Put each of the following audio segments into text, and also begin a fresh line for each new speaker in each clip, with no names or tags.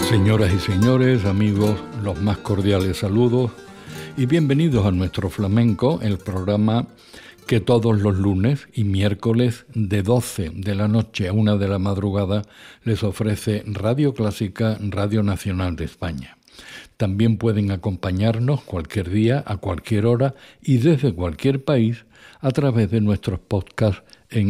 Señoras y señores, amigos, los más cordiales saludos y bienvenidos a Nuestro Flamenco, el programa que todos los lunes y miércoles de 12 de la noche a 1 de la madrugada les ofrece Radio Clásica, Radio Nacional de España. También pueden acompañarnos cualquier día, a cualquier hora y desde cualquier país a través de nuestros podcasts en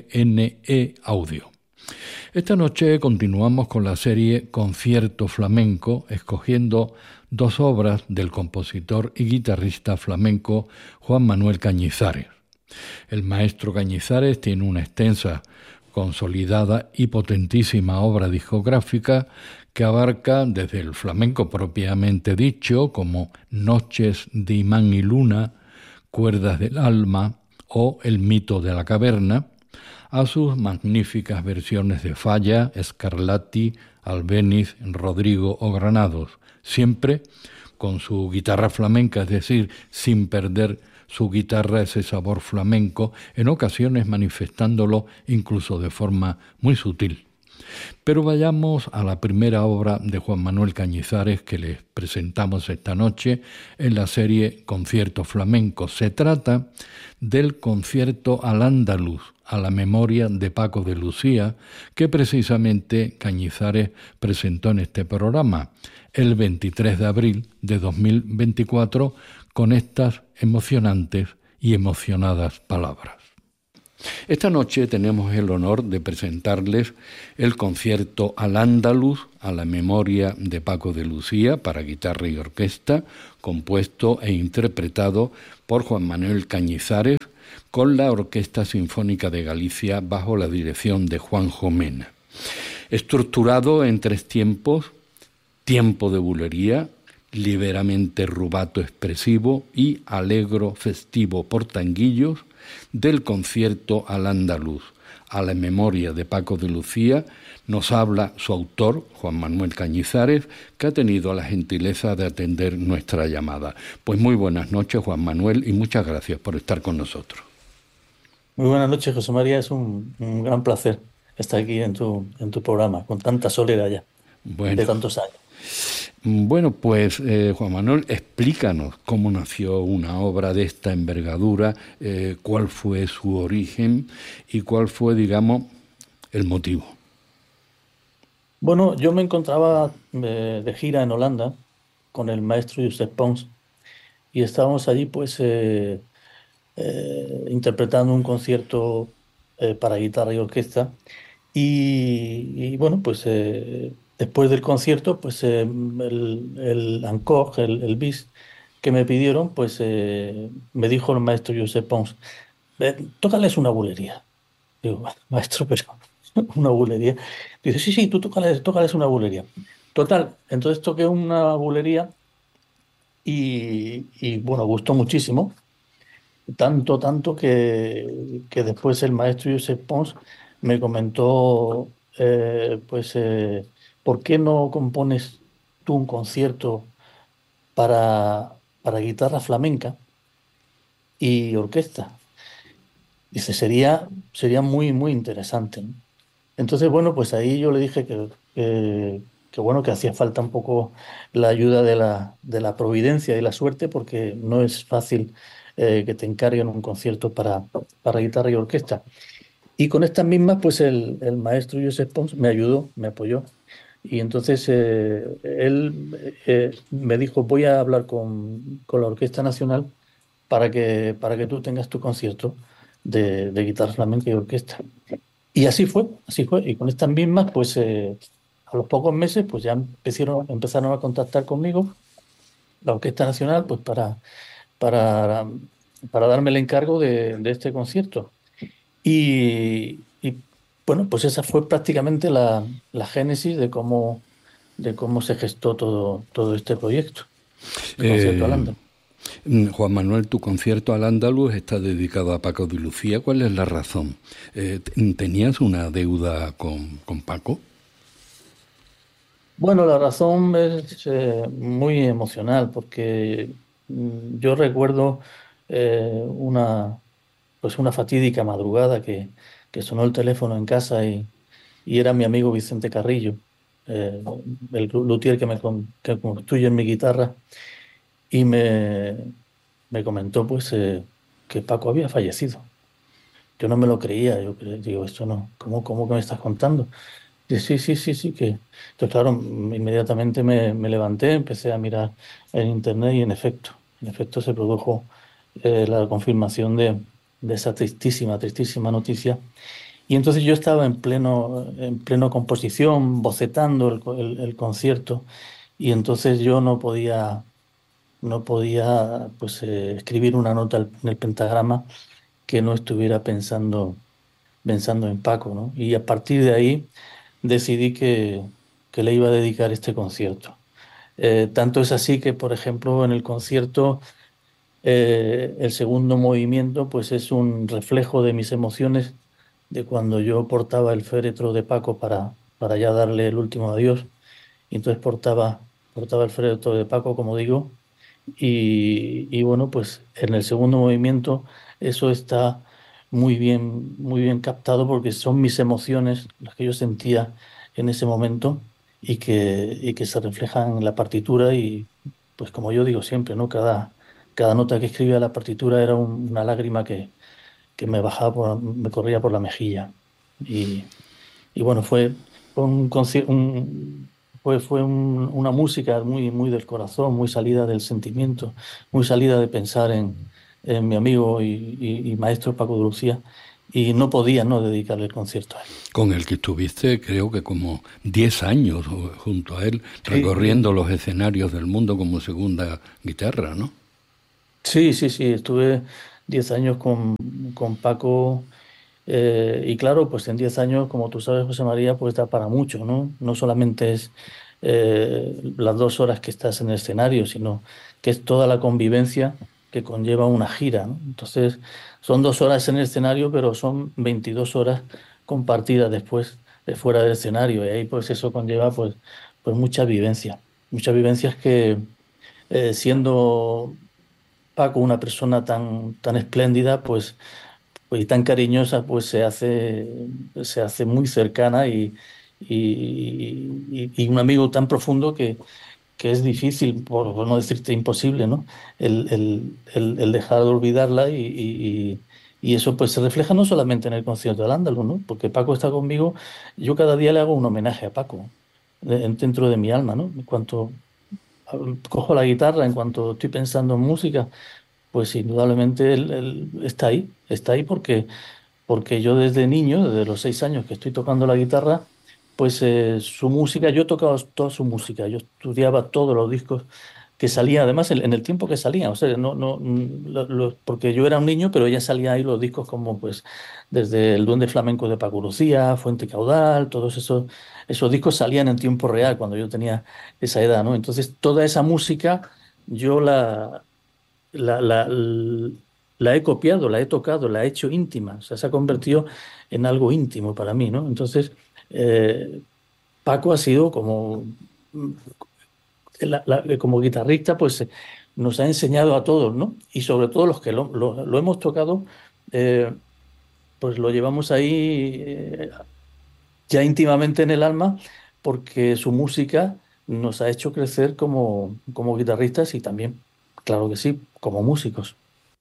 RNE Audio. Esta noche continuamos con la serie Concierto Flamenco, escogiendo dos obras del compositor y guitarrista flamenco Juan Manuel Cañizares. El maestro Cañizares tiene una extensa, consolidada y potentísima obra discográfica que abarca desde el flamenco propiamente dicho, como Noches de Imán y Luna, Cuerdas del Alma o El mito de la caverna, a sus magníficas versiones de Falla, Scarlatti, Albéniz, Rodrigo o Granados, siempre con su guitarra flamenca, es decir, sin perder su guitarra ese sabor flamenco, en ocasiones manifestándolo incluso de forma muy sutil. Pero vayamos a la primera obra de Juan Manuel Cañizares que les presentamos esta noche en la serie Concierto Flamenco. Se trata del Concierto al Andaluz, a la memoria de Paco de Lucía, que precisamente Cañizares presentó en este programa el 23 de abril de 2024 con estas emocionantes y emocionadas palabras. Esta noche tenemos el honor de presentarles el concierto al Andaluz, a la memoria de Paco de Lucía, para guitarra y orquesta, compuesto e interpretado por Juan Manuel Cañizares, con la Orquesta Sinfónica de Galicia bajo la dirección de Juanjo Mena. Estructurado en tres tiempos: tiempo de bulería, liberamente rubato expresivo y alegro festivo por tanguillos, del concierto al Andaluz, a la memoria de Paco de Lucía, nos habla su autor, Juan Manuel Cañizares, que ha tenido la gentileza de atender nuestra llamada. Pues muy buenas noches, Juan Manuel, y muchas gracias por estar con nosotros.
Muy buenas noches, José María. Es un gran placer estar aquí en tu programa, con tanta soledad ya, de tantos años.
Bueno, pues Juan Manuel, explícanos cómo nació una obra de esta envergadura, cuál fue su origen y cuál fue, digamos, el motivo.
Bueno, yo me encontraba de gira en Holanda con el maestro Josep Pons y estábamos allí pues interpretando un concierto para guitarra y orquesta y bueno, pues después del concierto, pues el encore, el bis que me pidieron, pues me dijo el maestro Josep Pons, tócales una bulería. Digo, maestro, pero una bulería. Dice, sí, tú tócales una bulería. Total, entonces toqué una bulería y bueno, gustó muchísimo. Tanto que después el maestro Josep Pons me comentó, ¿por qué no compones tú un concierto para guitarra flamenca y orquesta? Dice, sería muy, muy interesante, ¿no? Entonces, bueno, pues ahí yo le dije que bueno, que hacía falta un poco la ayuda de la providencia y la suerte, porque no es fácil que te encarguen un concierto para guitarra y orquesta. Y con estas mismas, pues el maestro Josep Pons me ayudó, me apoyó. Y entonces él me dijo, voy a hablar con la Orquesta Nacional para que tú tengas tu concierto de guitarra flamenca y orquesta. Y así fue, así fue. Y con estas mismas, pues a los pocos meses, pues ya empezaron a contactar conmigo, la Orquesta Nacional, pues para, para darme el encargo de este concierto. Y bueno, pues esa fue prácticamente la génesis de cómo se gestó todo este proyecto, el concierto al
Eh,
Andaluz.
Juan Manuel, tu concierto al Andaluz está dedicado a Paco de Lucía. ¿Cuál es la razón? ¿Tenías una deuda con Paco?
Bueno, la razón es muy emocional porque yo recuerdo una fatídica madrugada que sonó el teléfono en casa y era mi amigo Vicente Carrillo, el luthier que construye mi guitarra, y me comentó pues que Paco había fallecido. Yo no me lo creía, digo, esto no, ¿cómo que me estás contando? Dice, sí, que... Entonces, claro, inmediatamente me levanté, empecé a mirar en internet y en efecto se produjo la confirmación de esa tristísima noticia. Y entonces yo estaba en pleno composición, bocetando el concierto, y entonces yo no podía pues, escribir una nota en el pentagrama que no estuviera pensando en Paco, ¿no? Y a partir de ahí decidí que le iba a dedicar este concierto. Tanto es así que, por ejemplo, en el concierto, el segundo movimiento pues es un reflejo de mis emociones de cuando yo portaba el féretro de Paco para ya darle el último adiós. Y entonces portaba el féretro de Paco, como digo, y bueno, pues en el segundo movimiento eso está muy bien captado porque son mis emociones, las que yo sentía en ese momento y que se reflejan en la partitura y pues como yo digo siempre, ¿no? Cada nota que escribía la partitura era una lágrima que me bajaba, me corría por la mejilla. Y, y bueno, una música muy del corazón, muy salida del sentimiento, muy salida de pensar en mi amigo y maestro Paco de Lucía, y no podía no dedicarle el concierto a él.
Con el que estuviste, creo que como 10 años junto a él,
Sí,
recorriendo los escenarios del mundo como segunda guitarra, ¿no?
sí, estuve 10 años con Paco. Y claro, pues en 10 años, como tú sabes, José María, pues da para mucho, ¿no? No solamente es las 2 horas que estás en el escenario, sino que es toda la convivencia que conlleva una gira, ¿no? Entonces, son 2 horas en el escenario, pero son 22 horas compartidas después de fuera del escenario. Y ahí, pues eso conlleva, pues mucha vivencia. Muchas vivencias que, siendo Paco una persona tan espléndida, pues, y tan cariñosa, pues se hace muy cercana y un amigo tan profundo que es difícil, por no decirte imposible, ¿no? El dejar de olvidarla y eso pues se refleja no solamente en el concierto del Andaluz, ¿no? Porque Paco está conmigo, yo cada día le hago un homenaje a Paco dentro de mi alma, ¿no? En cuanto cojo la guitarra, en cuanto estoy pensando en música, pues indudablemente él está ahí porque yo desde niño, desde los 6 años que estoy tocando la guitarra, pues su música, yo tocaba toda su música, yo estudiaba todos los discos que salían, además en el tiempo que salían, o sea, no, porque yo era un niño, pero ya salían ahí los discos como pues desde El Duende Flamenco de Paco Lucía, Fuente Caudal, todos esos discos salían en tiempo real cuando yo tenía esa edad, ¿no? Entonces toda esa música yo la, la, la he copiado, la he tocado, la he hecho íntima, o sea, se ha convertido en algo íntimo para mí, ¿no? Entonces, eh, Paco ha sido como guitarrista, pues nos ha enseñado a todos, ¿no? Y sobre todo los que lo hemos tocado, eh, pues lo llevamos ahí ya íntimamente en el alma, porque su música nos ha hecho crecer como guitarristas y también, claro que sí, como músicos.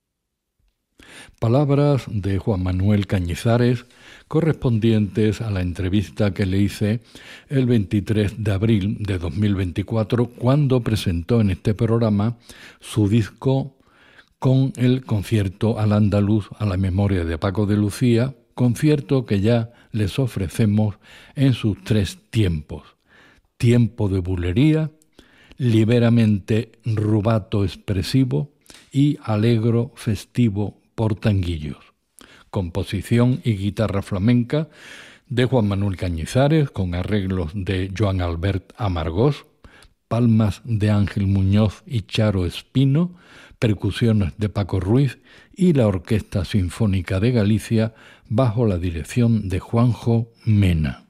Palabras de Juan Manuel Cañizares correspondientes a la entrevista que le hice el 23 de abril de 2024 cuando presentó en este programa su disco con el concierto al andaluz a la memoria de Paco de Lucía, concierto que ya les ofrecemos en sus 3 tiempos: tiempo de bulería, liberamente rubato expresivo y alegro festivo por tanguillos. Composición y guitarra flamenca de Juan Manuel Cañizares, con arreglos de Joan Albert Amargós, palmas de Ángel Muñoz y Charo Espino, percusiones de Paco Ruiz y la Orquesta Sinfónica de Galicia bajo la dirección de Juanjo Mena.